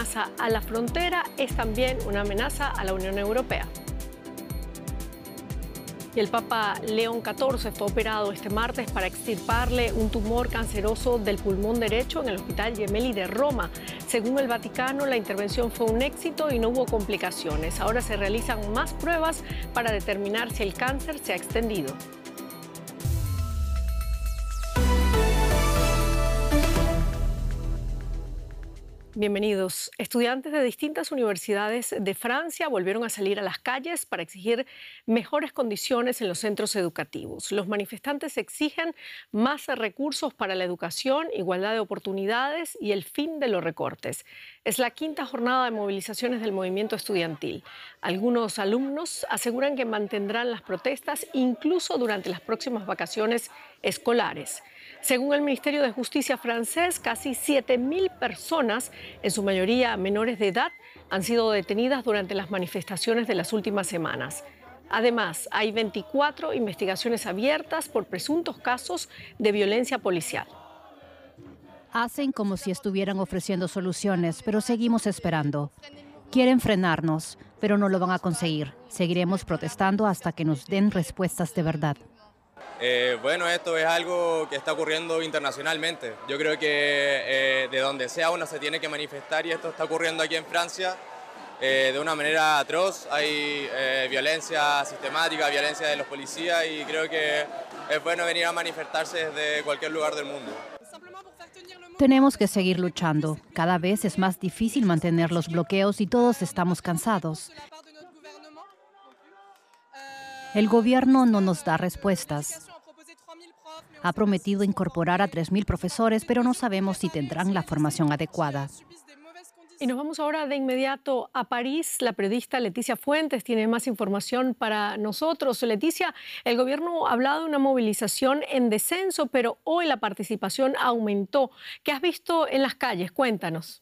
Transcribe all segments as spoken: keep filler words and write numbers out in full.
amenaza a la frontera, es también una amenaza a la Unión Europea. Y el Papa León catorce fue operado este martes para extirparle un tumor canceroso del pulmón derecho en el Hospital Gemelli de Roma. Según el Vaticano, la intervención fue un éxito y no hubo complicaciones. Ahora se realizan más pruebas para determinar si el cáncer se ha extendido. Bienvenidos. Estudiantes de distintas universidades de Francia volvieron a salir a las calles para exigir mejores condiciones en los centros educativos. Los manifestantes exigen más recursos para la educación, igualdad de oportunidades y el fin de los recortes. Es la quinta jornada de movilizaciones del movimiento estudiantil. Algunos alumnos aseguran que mantendrán las protestas incluso durante las próximas vacaciones escolares. Según el Ministerio de Justicia francés, casi siete mil personas, en su mayoría menores de edad, han sido detenidas durante las manifestaciones de las últimas semanas. Además, hay veinticuatro investigaciones abiertas por presuntos casos de violencia policial. Hacen como si estuvieran ofreciendo soluciones, pero seguimos esperando. Quieren frenarnos, pero no lo van a conseguir. Seguiremos protestando hasta que nos den respuestas de verdad. Eh, bueno, esto es algo que está ocurriendo internacionalmente. Yo creo que eh, de donde sea uno se tiene que manifestar y esto está ocurriendo aquí en Francia eh, de una manera atroz. Hay eh, violencia sistemática, violencia de los policías y creo que es bueno venir a manifestarse desde cualquier lugar del mundo. Tenemos que seguir luchando. Cada vez es más difícil mantener los bloqueos y todos estamos cansados. El gobierno no nos da respuestas. Ha prometido incorporar a tres mil profesores, pero no sabemos si tendrán la formación adecuada. Y nos vamos ahora de inmediato a París. La periodista Leticia Fuentes tiene más información para nosotros. Leticia, el gobierno ha hablado de una movilización en descenso, pero hoy la participación aumentó. ¿Qué has visto en las calles? Cuéntanos.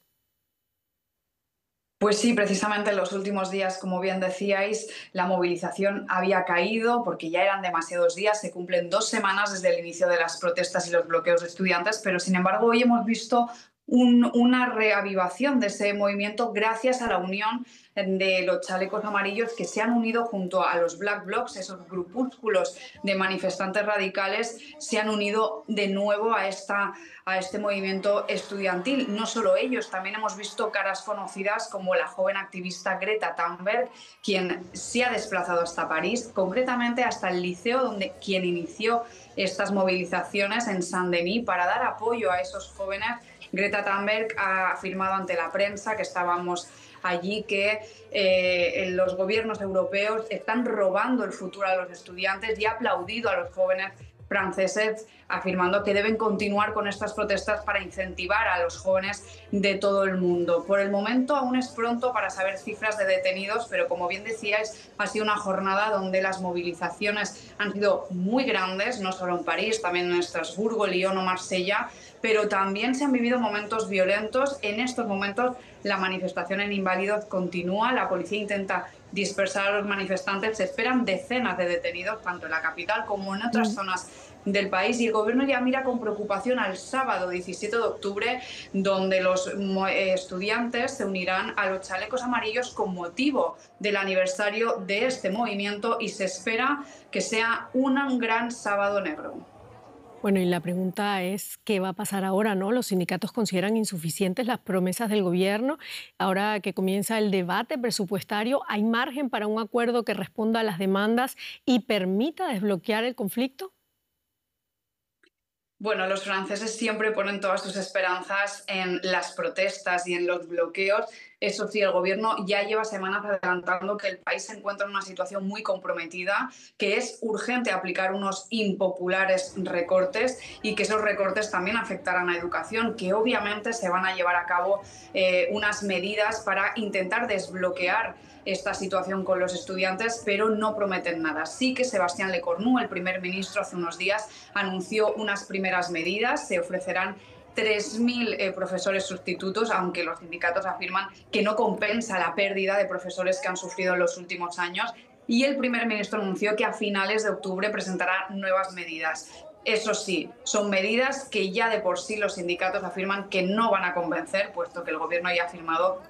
Pues sí, precisamente en los últimos días, como bien decíais, la movilización había caído porque ya eran demasiados días, se cumplen dos semanas desde el inicio de las protestas y los bloqueos de estudiantes, pero sin embargo hoy hemos visto un, una reavivación de ese movimiento gracias a la unión de los chalecos amarillos que se han unido junto a los Black Blocs, esos grupúsculos de manifestantes radicales, se han unido de nuevo a, esta, a este movimiento estudiantil. No solo ellos, también hemos visto caras conocidas como la joven activista Greta Thunberg, quien se ha desplazado hasta París, concretamente hasta el liceo donde quien inició estas movilizaciones en Saint-Denis para dar apoyo a esos jóvenes. Greta Thunberg ha afirmado ante la prensa que estábamos allí que eh, los gobiernos europeos están robando el futuro a los estudiantes y ha aplaudido a los jóvenes franceses, afirmando que deben continuar con estas protestas para incentivar a los jóvenes de todo el mundo. Por el momento aún es pronto para saber cifras de detenidos, pero como bien decíais, ha sido una jornada donde las movilizaciones han sido muy grandes, no solo en París, también en Estrasburgo, Lyon o Marsella, pero también se han vivido momentos violentos. En estos momentos la manifestación en Inválidos continúa, la policía intenta dispersar a los manifestantes, se esperan decenas de detenidos, tanto en la capital como en otras zonas del país, y el gobierno ya mira con preocupación al sábado diecisiete de octubre, donde los estudiantes se unirán a los chalecos amarillos con motivo del aniversario de este movimiento y se espera que sea un gran sábado negro. Bueno, y la pregunta es, ¿qué va a pasar ahora, no? Los sindicatos consideran insuficientes las promesas del gobierno. Ahora que comienza el debate presupuestario, ¿hay margen para un acuerdo que responda a las demandas y permita desbloquear el conflicto? Bueno, los franceses siempre ponen todas sus esperanzas en las protestas y en los bloqueos. Eso sí, el gobierno ya lleva semanas adelantando que el país se encuentra en una situación muy comprometida, que es urgente aplicar unos impopulares recortes y que esos recortes también afectarán a la educación, que obviamente se van a llevar a cabo eh, unas medidas para intentar desbloquear esta situación con los estudiantes, pero no prometen nada. Sí que Sébastien Lecornu, el primer ministro, hace unos días anunció unas primeras medidas. Se ofrecerán tres mil eh, profesores sustitutos, aunque los sindicatos afirman que no compensa la pérdida de profesores que han sufrido en los últimos años. Y el primer ministro anunció que a finales de octubre presentará nuevas medidas. Eso sí, son medidas que ya de por sí los sindicatos afirman que no van a convencer, puesto que el gobierno ya ha afirmado